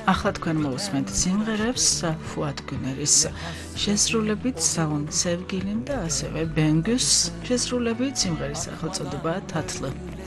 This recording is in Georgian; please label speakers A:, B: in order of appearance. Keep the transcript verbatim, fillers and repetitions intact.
A: ახლა თქვენ მოусმენთ სიმღერებს ფუად გუნერის შესრულებით საუნდ სევგილიმ და ასევე ბენგუს შესრულებით სიმღერის სახელწოდება თათლი.